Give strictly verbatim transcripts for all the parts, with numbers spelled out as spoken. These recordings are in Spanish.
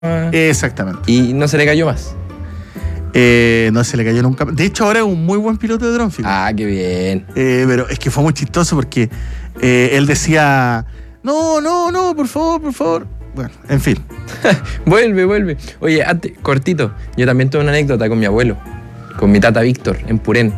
Exactamente. Y no se le cayó más. Eh, no se le cayó nunca. De hecho, ahora es un muy buen piloto de dron, fíjate. Ah, qué bien. Eh, pero es que fue muy chistoso porque eh, él decía, no, no, no, por favor, por favor. Bueno, en fin. Vuelve, vuelve. Oye, antes, cortito, yo también tuve una anécdota con mi abuelo, con mi tata Víctor, en Purén.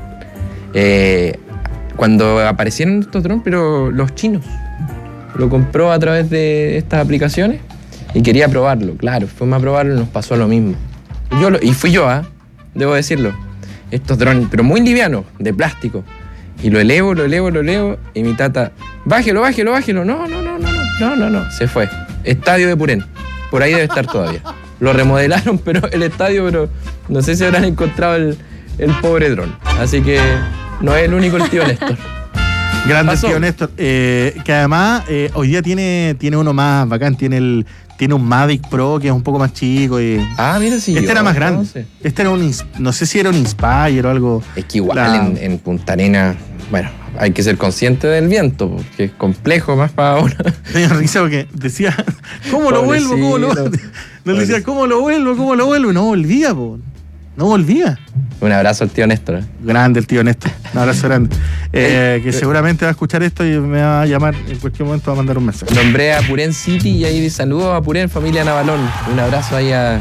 Eh, cuando aparecieron estos drones, pero los chinos. Lo compró a través de estas aplicaciones y quería probarlo. Claro, fuimos a probarlo y nos pasó lo mismo. Yo lo, y fui yo, ¿ah? ¿eh? Debo decirlo. Estos drones, pero muy livianos, de plástico. Y lo elevo, lo elevo, lo elevo. Y mi tata, bájelo, bájelo, bájelo. No, no, no, no, no, no, no, no. Se fue. Estadio de Purén. Por ahí debe estar todavía. Lo remodelaron, pero el estadio, pero no sé si habrán encontrado el, el pobre dron. Así que no es el único el tío Néstor. Grande el tío Néstor. Eh, que además eh, hoy día tiene, tiene uno más bacán. Tiene el tiene un Mavic Pro que es un poco más chico. Y ah, mira, sí. Este yo, era más grande. No, sé. Este era un, no sé si era un Inspire o algo. Es que igual la... en, en Punta Arenas, bueno, hay que ser consciente del viento, porque es complejo más para uno. Tenía risa porque decía, ¿cómo lo vuelvo? ¿Cómo lo vuelvo? Nos decía, ¿cómo lo vuelvo? ¿Cómo lo vuelvo? No volvía, po. No volvía. Un abrazo al tío Néstor. ¿eh? Grande el tío Néstor. Un abrazo grande. Eh, que seguramente va a escuchar esto y me va a llamar en cualquier momento, va a mandar un mensaje. Nombré a Purén City y ahí saludos a Purén, familia Navalón. Un abrazo ahí a,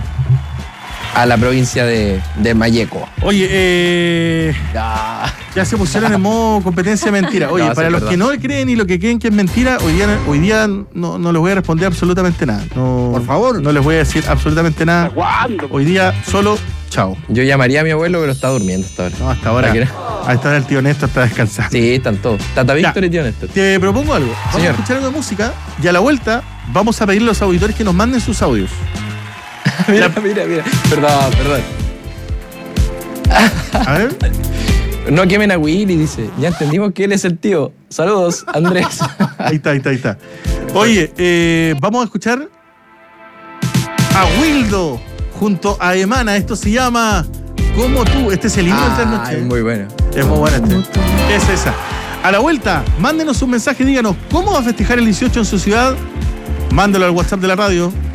a la provincia de, de Malleco. Oye, eh, ya. ya se pusieron en modo competencia mentira. Oye, no, para los perdón. que no creen y lo que creen que es mentira, hoy día, hoy día no, no les voy a responder absolutamente nada. No, por favor. No les voy a decir absolutamente nada. ¿Cuándo? Hoy día solo chao. Yo llamaría a mi abuelo, pero está durmiendo hasta ahora. No, hasta ahora. A esta hora el tío Néstor está descansando. Sí, están todos. Tata Víctor y tío Néstor. Te propongo algo. Vamos Señor. a escuchar algo de música y a la vuelta vamos a pedirle a los auditores que nos manden sus audios. mira, mira, mira. Perdón, perdón. A ver. No quemen a Willy, dice. Ya entendimos que él es el tío. Saludos, Andrés. Ahí está, ahí está, ahí está. Oye, eh, vamos a escuchar a Wildo junto a Emana. Esto se llama Como tú. Este es el himno ah, de esta noche. Es muy bueno. Es muy bueno este. Es esa. A la vuelta, mándenos un mensaje, díganos cómo va a festejar el dieciocho en su ciudad. Mándalo al WhatsApp de la radio.